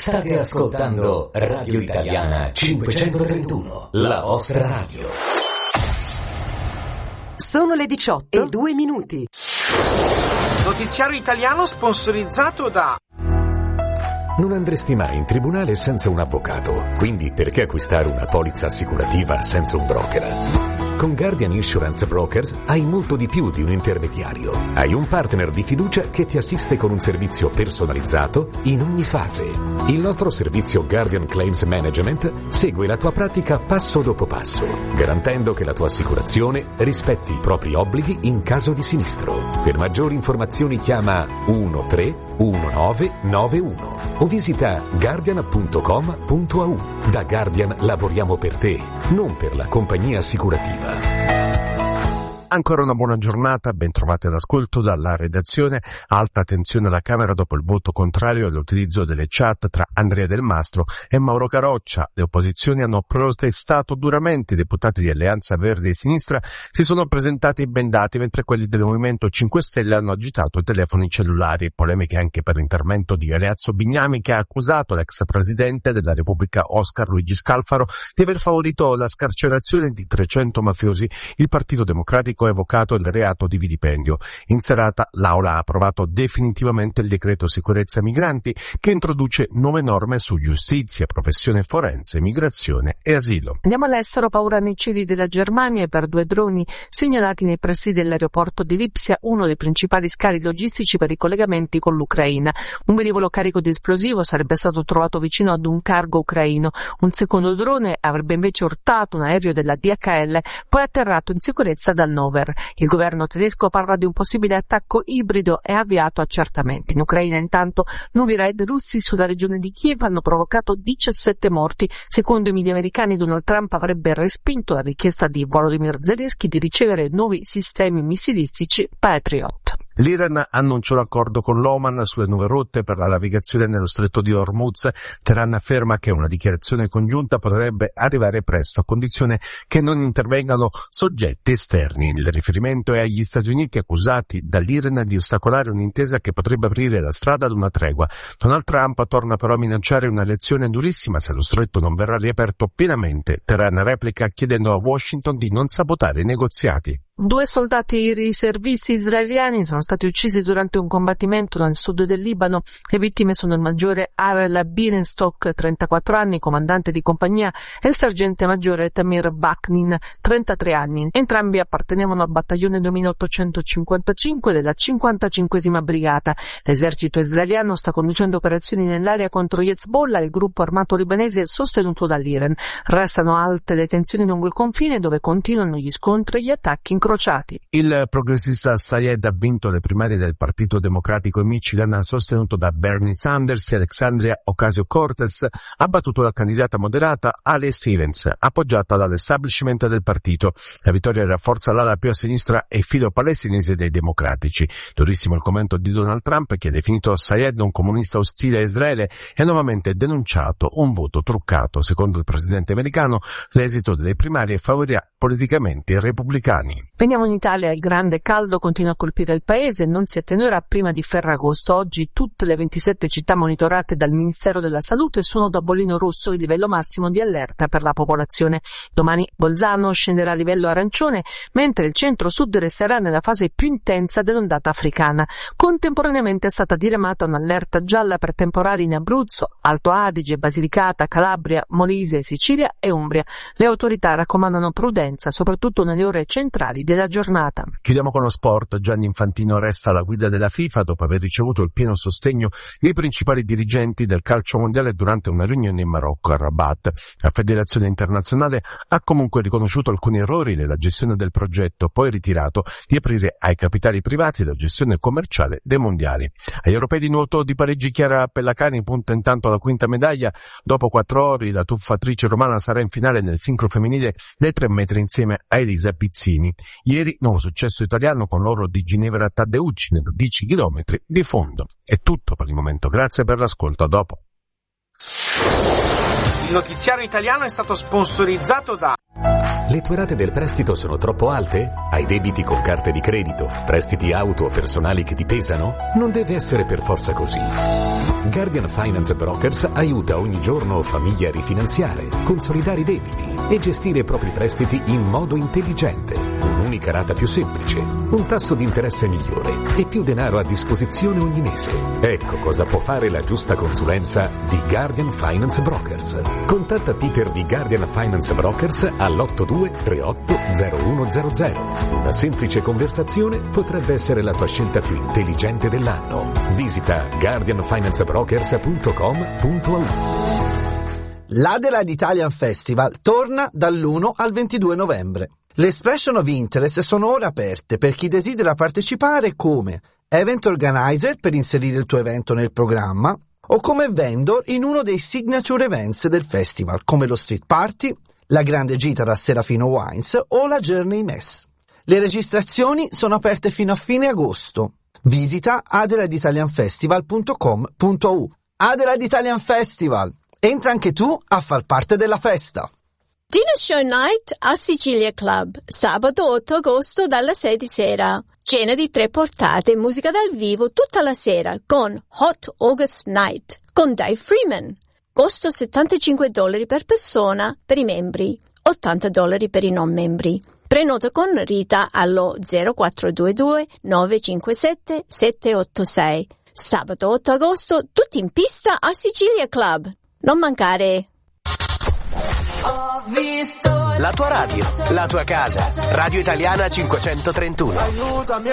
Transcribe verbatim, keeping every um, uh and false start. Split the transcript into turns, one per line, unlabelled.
State ascoltando Radio Italiana cinquecentotrentuno, la vostra radio.
Sono le diciotto e due minuti.
Notiziario italiano sponsorizzato da...
Non andresti mai in tribunale senza un avvocato, quindi perché acquistare una polizza assicurativa senza un broker? Con Guardian Insurance Brokers hai molto di più di un intermediario. Hai un partner di fiducia che ti assiste con un servizio personalizzato in ogni fase. Il nostro servizio Guardian Claims Management segue la tua pratica passo dopo passo, garantendo che la tua assicurazione rispetti i propri obblighi in caso di sinistro. Per maggiori informazioni chiama uno tre uno nove nove uno o visita guardian punto com punto a u. Da Guardian lavoriamo per te, non per la compagnia assicurativa.
Ancora una buona giornata, ben trovate all'ascolto dalla redazione. Alta tensione alla Camera dopo il voto contrario all'utilizzo delle chat tra Andrea Del Mastro e Mauro Caroccia. Le opposizioni hanno protestato duramente, i deputati di Alleanza Verdi e Sinistra si sono presentati bendati, mentre quelli del Movimento cinque Stelle hanno agitato i telefoni cellulari. Polemiche anche per l'intervento di Galeazzo Bignami, che ha accusato l'ex presidente della Repubblica Oscar Luigi Scalfaro di aver favorito la scarcerazione di trecento mafiosi. Il Partito Democratico ha evocato il reato di vilipendio. In serata l'Aula ha approvato definitivamente il decreto sicurezza migranti, che introduce nuove norme su giustizia, professione forense, migrazione e asilo.
Andiamo all'estero. Paura nei cieli della Germania per due droni segnalati nei pressi dell'aeroporto di Lipsia, uno dei principali scali logistici per i collegamenti con l'Ucraina. Un velivolo carico di esplosivo sarebbe stato trovato vicino ad un cargo ucraino. Un secondo drone avrebbe invece urtato un aereo della D H L, poi atterrato in sicurezza dal Hannover. Il governo tedesco parla di un possibile attacco ibrido e ha avviato accertamenti. In Ucraina intanto nuovi raid russi sulla regione di Kiev hanno provocato diciassette morti. Secondo i media americani, Donald Trump avrebbe respinto la richiesta di Volodymyr Zelensky di ricevere nuovi sistemi missilistici Patriot.
L'Iran annunciò l'accordo con l'Oman sulle nuove rotte per la navigazione nello stretto di Hormuz. Teheran afferma che una dichiarazione congiunta potrebbe arrivare presto, a condizione che non intervengano soggetti esterni. Il riferimento è agli Stati Uniti, accusati dall'Iran di ostacolare un'intesa che potrebbe aprire la strada ad una tregua. Donald Trump torna però a minacciare una lezione durissima se lo stretto non verrà riaperto pienamente. Teheran replica chiedendo a Washington di non sabotare i negoziati.
Due soldati riservisti israeliani sono stati uccisi durante un combattimento nel sud del Libano. Le vittime sono il maggiore Arel Birenstock, trentaquattro anni, comandante di compagnia, e il sergente maggiore Tamir Baknin, trentatré anni. Entrambi appartenevano al battaglione duemilaottocentocinquantacinque della cinquantacinquesima brigata. L'esercito israeliano sta conducendo operazioni nell'area contro Hezbollah, il gruppo armato libanese sostenuto dall'Iran. Restano alte le tensioni lungo il confine, dove continuano gli scontri e gli attacchi in crociati.
Il progressista Sayed ha vinto le primarie del Partito Democratico in Michigan, sostenuto da Bernie Sanders, e Alexandria Ocasio-Cortez ha battuto la candidata moderata Ale Stevens, appoggiata dall'establishment del partito. La vittoria rafforza l'ala più a sinistra e filo palestinese dei democratici. Durissimo il commento di Donald Trump, che ha definito Sayed un comunista ostile a Israele e ha nuovamente denunciato un voto truccato. Secondo il presidente americano, l'esito delle primarie favorirà politicamente i repubblicani.
Veniamo in Italia. Il grande caldo continua a colpire il paese e non si attenuerà prima di Ferragosto. Oggi tutte le ventisette città monitorate dal Ministero della Salute sono da bollino rosso, il livello massimo di allerta per la popolazione. Domani Bolzano scenderà a livello arancione, mentre il centro-sud resterà nella fase più intensa dell'ondata africana. Contemporaneamente è stata diramata un'allerta gialla per temporali in Abruzzo, Alto Adige, Basilicata, Calabria, Molise, Sicilia e Umbria. Le autorità raccomandano prudenza, soprattutto nelle ore centrali della giornata.
Chiudiamo con lo sport. Gianni Infantino resta alla guida della FIFA dopo aver ricevuto il pieno sostegno dei principali dirigenti del calcio mondiale durante una riunione in Marocco, a Rabat. La Federazione Internazionale ha comunque riconosciuto alcuni errori nella gestione del progetto, poi ritirato di aprire ai capitali privati la gestione commerciale dei mondiali. Agli europei di nuoto di Parigi, Chiara Pellacani punta intanto alla quinta medaglia. Dopo quattro ore la tuffatrice romana sarà in finale nel sincro femminile dei tre metri insieme a Elisa Pizzini. Ieri nuovo successo italiano con l'oro di Ginevra Taddeucci nel dieci chilometri di fondo. È tutto per il momento, grazie per l'ascolto, a dopo.
Il notiziario italiano è stato sponsorizzato da
Le tue rate del prestito sono troppo alte? Hai debiti con carte di credito, prestiti auto o personali che ti pesano? Non deve essere per forza così. Guardian Finance Brokers aiuta ogni giorno famiglie a rifinanziare, consolidare i debiti e gestire i propri prestiti in modo intelligente. Un'unica rata più semplice, un tasso di interesse migliore e più denaro a disposizione ogni mese. Ecco cosa può fare la giusta consulenza di Guardian Finance Brokers. Contatta Peter di Guardian Finance Brokers all'otto due tre otto zero uno zero zero. Una semplice conversazione potrebbe essere la tua scelta più intelligente dell'anno. Visita guardian finance brokers punto com punto a u.
L'Adelaide Italian Festival torna dall'uno al ventidue novembre. Le expression of interest sono ora aperte per chi desidera partecipare come event organizer per inserire il tuo evento nel programma o come vendor in uno dei signature events del festival come lo street party, la grande gita da Serafino Wines o la Journey Mess. Le registrazioni sono aperte fino a fine agosto. Visita adelaide italian festival punto com punto a u. Adelaide Italian Festival. Entra anche tu a far parte della festa.
Dinner Show Night al Sicilia Club, sabato otto agosto dalla sei di sera. Cena di tre portate e musica dal vivo tutta la sera con Hot August Night con Dave Freeman. Costo settantacinque dollari per persona per i membri, ottanta dollari per i non membri. Prenota con Rita allo zero quattro due due nove cinque sette sette otto sei. Sabato otto agosto, tutti in pista al Sicilia Club. Non mancare!
La tua radio, la tua casa. Radio Italiana cinquecentotrentuno.